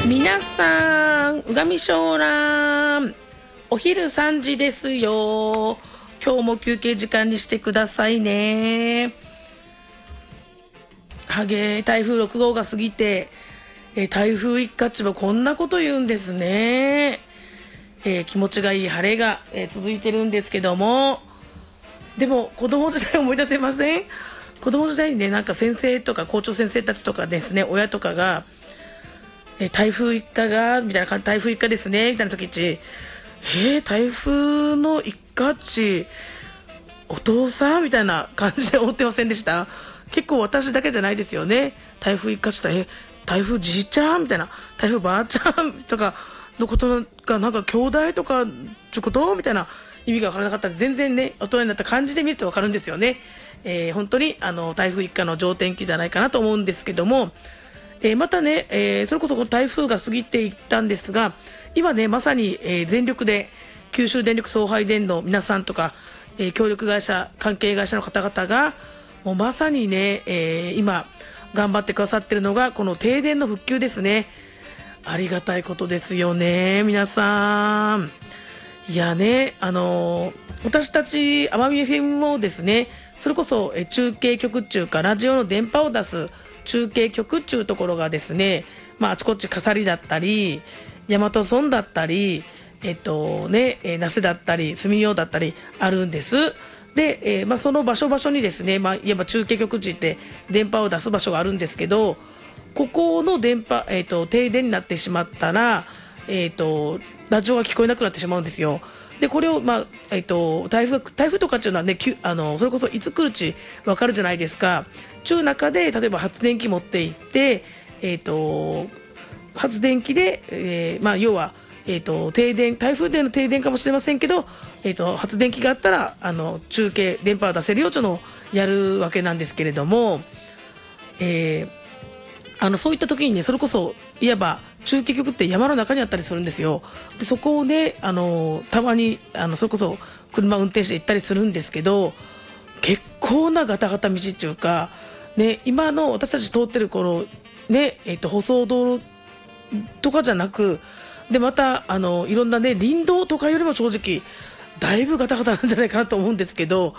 皆さん、うがみしょうらん、お昼3時ですよ。今日も休憩時間にしてくださいね。台風6号が過ぎて、台風一過っちはこんなこと言うんですね。気持ちがいい晴れが、続いてるんですけども、でも子供時代思い出せません？子供時代にね、なんか先生とか校長先生たちとかですね、親とかが台風一過がみたいな感じ、台風一過ですねみたいな時ち、台風の一過っちお父さんみたいな感じで思ってませんでした？結構私だけじゃないですよね。台風一過した台風じいちゃんみたいな、台風ばあちゃんとかのことがなんか兄弟とかちょことみたいな意味が分からなかったら、全然ね、大人になった感じで見ると分かるんですよね。本当に台風一過の上天気じゃないかなと思うんですけども、またね、それこそこの台風が過ぎていったんですが、今ねまさに、全力で九州電力送配電の皆さんとか、協力会社関係会社の方々がもうまさにね、今頑張ってくださってるのがこの停電の復旧ですね。ありがたいことですよね、皆さん。いやね、私たち奄美 FM もですね、それこそ中継局中かラジオの電波を出す中継局っていうところがですね、あちこち笠利だったり大和村だったり那須だったり住用だったりあるんです。で、その場所場所にですね、いわば中継局地って電波を出す場所があるんですけど、ここの電波、停電になってしまったら、ラジオが聞こえなくなってしまうんですよ。でこれを、台風とかっていうのはね、それこそいつ来るち分かるじゃないですか。中中で例えば発電機持って行って、発電機で、要は、停電、台風での停電かもしれませんけど、発電機があったら中継電波を出せるよというのをやるわけなんですけれども、そういった時にね、それこそいわば中継局って山の中にあったりするんですよ。でそこをね、たまにそれこそ車運転して行ったりするんですけど、結構なガタガタ道っていうか、ね、今の私たち通ってるこの、ね舗装道路とかじゃなく、でまたいろんなね林道とかよりも正直だいぶガタガタなんじゃないかなと思うんですけど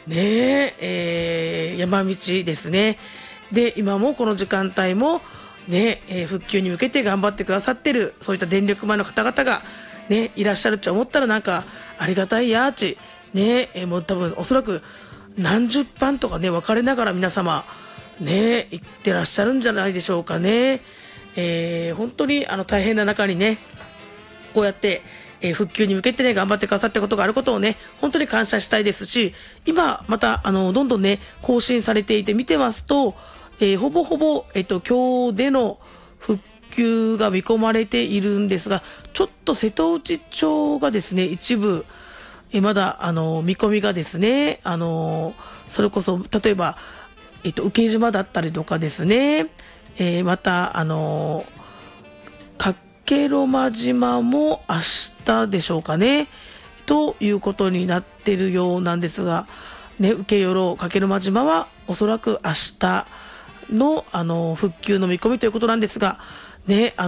ね、山道ですね。で今もこの時間帯もね、復旧に向けて頑張ってくださってる、そういった電力前の方々がねいらっしゃるって思ったら、なんかありがたいやーちね、もう多分おそらく何十班とかね分かれながら皆様ね行ってらっしゃるんじゃないでしょうかね。本当に大変な中にねこうやって、復旧に向けてね頑張ってくださったことがあることをね本当に感謝したいですし、今またどんどんね更新されていて見てますと、ほぼほぼ、今日での復旧が見込まれているんですが、ちょっと瀬戸内町がですね一部まだ見込みがですね、それこそ例えば、請島だったりとかですね、また加計呂麻島も明日でしょうかねということになっているようなんですが、ね、請与加計呂麻島はおそらく明日の復旧の見込みということなんですがね、